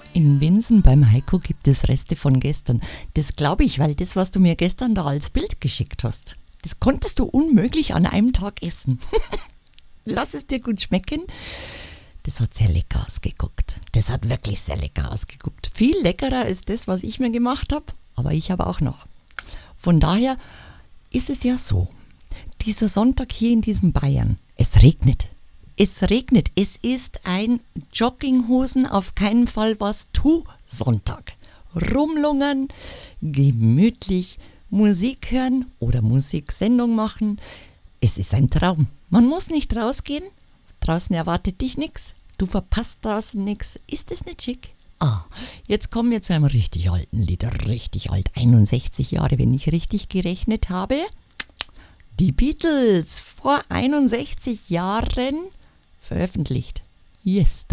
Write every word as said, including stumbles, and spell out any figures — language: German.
In Winsen beim Heiko gibt es Reste von gestern. Das glaube ich, weil das, was du mir gestern da als Bild geschickt hast, das konntest du unmöglich an einem Tag essen. Lass es dir gut schmecken. Das hat sehr lecker ausgeguckt. Das hat wirklich sehr lecker ausgeguckt. Viel leckerer ist das, was ich mir gemacht habe, aber ich habe auch noch. Von daher ist es ja so, dieser Sonntag hier in diesem Bayern, es regnet. Es regnet. Es ist ein Jogginghosen, auf keinen Fall was tu Sonntag. Rumlungern, gemütlich Musik hören oder Musiksendung machen. Es ist ein Traum. Man muss nicht rausgehen. Draußen erwartet dich nichts. Du verpasst draußen nichts. Ist das nicht schick? Ah, jetzt kommen wir zu einem richtig alten Lied. Richtig alt. einundsechzig Jahre, wenn ich richtig gerechnet habe. Die Beatles vor einundsechzig Jahren veröffentlicht. Yes.